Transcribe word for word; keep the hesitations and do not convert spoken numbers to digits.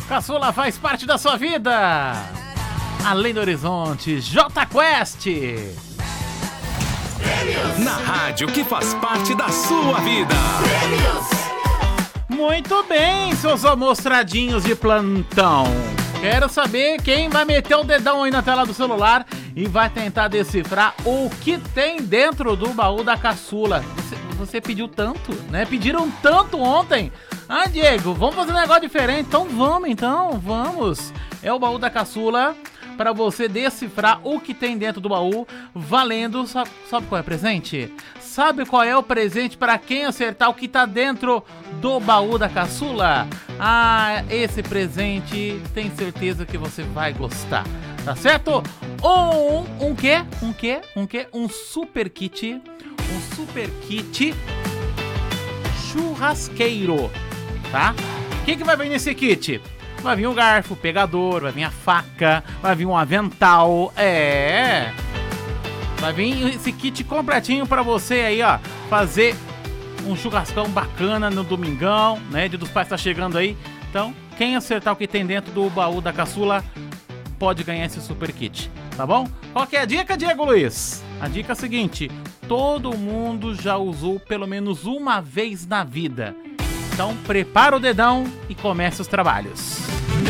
Caçula faz parte da sua vida. Além do Horizonte, J Quest. Na rádio que faz parte da sua vida. Muito bem, seus amostradinhos de plantão. Quero saber quem vai meter o dedão aí na tela do celular e vai tentar decifrar o que tem dentro do baú da caçula. Você, você pediu tanto, né? Pediram tanto ontem. Ah, Diego, vamos fazer um negócio diferente. Então vamos, então, vamos. É o baú da caçula para você decifrar o que tem dentro do baú, valendo. Sabe, sabe qual é o presente? Sabe qual é o presente para quem acertar o que tá dentro do baú da caçula? Ah, esse presente tem certeza que você vai gostar, tá certo? Um, um quê? Um quê? Um quê? Um super kit, um super kit churrasqueiro, tá? O que que vai vir nesse kit? Vai vir um garfo, o pegador, vai vir a faca, vai vir um avental, é... Vai vir esse kit completinho pra você aí, ó, fazer um churrascão bacana no domingão, né? Dia dos Pais tá chegando aí. Então, quem acertar o que tem dentro do baú da caçula pode ganhar esse super kit, tá bom? Qual que é a dica, Diego Luiz? A dica é a seguinte: todo mundo já usou pelo menos uma vez na vida. Então, prepara o dedão e comece os trabalhos.